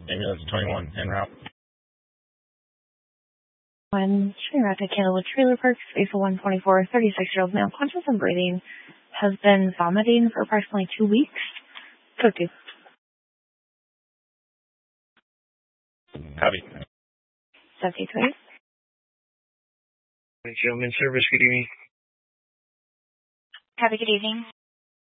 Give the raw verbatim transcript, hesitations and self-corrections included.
Ambulance twenty-one en route. One train route to Candlewood Trailer Park, space one twenty-four, thirty-six-year-old male, conscious and breathing, has been vomiting for approximately two weeks. Code two. Copy. seventy-three. Gentlemen, service, good evening. Have a good evening.